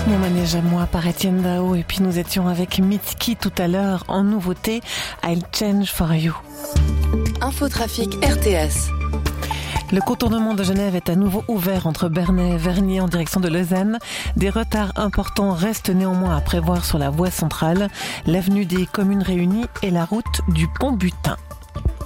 Mon manège à moi par Étienne Dao, et puis nous étions avec Mitski tout à l'heure en nouveauté I'll Change for You. Infotrafic RTS. Le contournement de Genève est à nouveau ouvert entre Bernay et Vernier en direction de Lausanne. Des retards importants restent néanmoins à prévoir sur la voie centrale, l'avenue des Communes Réunies et la route du Pont-Butin.